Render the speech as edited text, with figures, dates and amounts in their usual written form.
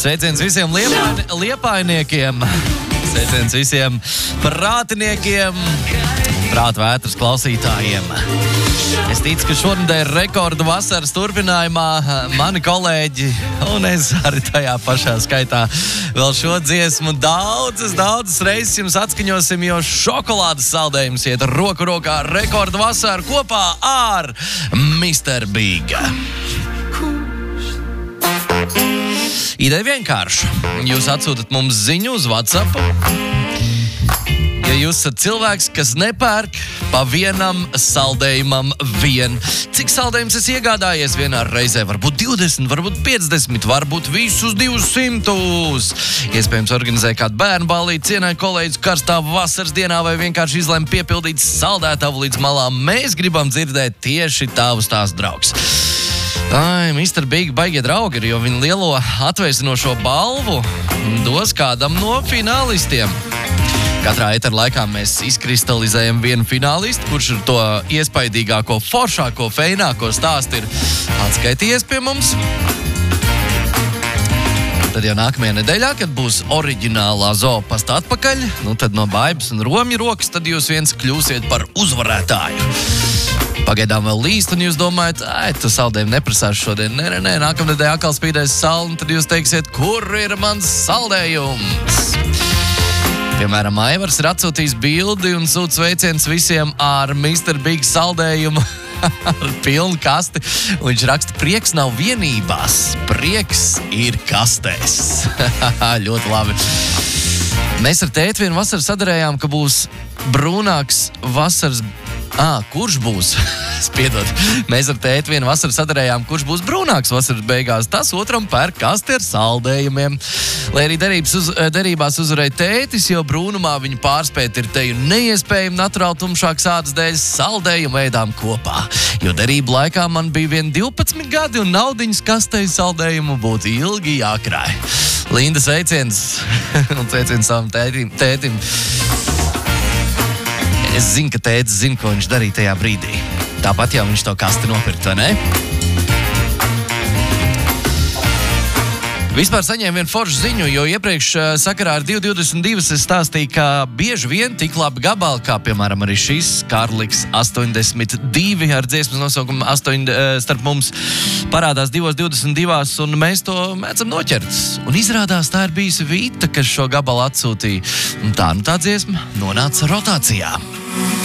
Sveiciens visiem liepainiekiem. Sveiciens visiem prātiniekiem, prātvētras klausītājiem. Es ticu, ka šonedēļ rekordu vasaras turpinājumā mani kolēģi un es arī tajā pašā skaitā vēl šo dziesmu daudzas reizes jums atskaņosim, jo šokolādes saldējums iet roku rokā rekordu vasaru kopā ar Mr. Big. Ideja vienkārša. Jūs atsūtat mums ziņu uz WhatsApp. Ja jūs esat cilvēks, kas nepērk pa vienam saldējumam vien. Cik saldējums es iegādājies vienā reizē? Varbūt 20, varbūt 50, varbūt visus 200. Iespējams organizē kādu bērnu ballīti, cienāja kolēģus karstā vasaras dienā vai vienkārši izlēma piepildīt saldētavu līdz malām. Mēs gribam dzirdēt tieši tavus tās draugs. Ai, Mr. Big baigie draugi ir, jo viņa lielo atvēsinošo balvu dos kādam no finālistiem. Katrā etera laikā mēs izkristalizējam vienu finālistu, kurš ir to iespaidīgāko, foršāko, feināko stāstu ir atskaitījies pie mums. Tad jau nākamajā nedēļā, kad būs oriģinālā zoopasta atpakaļ, tad no Baibas un Romja rokas, tad jūs viens kļūsiet par uzvarētāju. Pagaidām vēl līst, un jūs domājat, tu saldējumu neprasās šodien. Nē, nākamnedēļ atkal spīdēs saule, un tad jūs teiksiet, kur ir mans saldējums? Piemēram, Aivars ir atsūtījis bildi un sūta sveiciens visiem ar Mr. Big saldējumu ar pilnu kasti. Un viņš raksta, prieks nav vienībās, prieks ir kastēs. Ļoti labi. Mēs ar tēti vienu vasaru sadarējām, ka būs brūnāks vasaras... kurš būs? Spiedot. Mēs ar tēti vienu vasaru sadarējām, kurš būs brūnāks vasaras beigās. Tas otram pērk kasti ar saldējumiem. Lai arī derībās uzvarēja tētis, jo brūnumā viņa pārspēt ir teju neiespējami naturāli tumšāks ādas dēļ saldējumu ēdām kopā. Jo derību laikā man bija vien 12 gadi un naudiņas kastei saldējumu būtu ilgi jākrāj. Linda, sveiciens un sveiciens savam tētim. Es zinu, ka tētis zina, ko viņš darīja tajā brīdī. Tāpat jau viņš to kasti nopirkt, vai ne? Vispār saņēmu vienu foršu ziņu, jo iepriekš sakarā ar 222 es stāstīju, ka bieži vien tik labi gabali, kā piemēram arī šis Karliks 82 ar dziesmas nosaukumu 8 starp mums parādās 2.22 un mēs to mēdzam noķert. Un izrādās tā ir bijusi Vita, kas šo gabalu atsūtīja. Un tā dziesma nonāca rotācijā.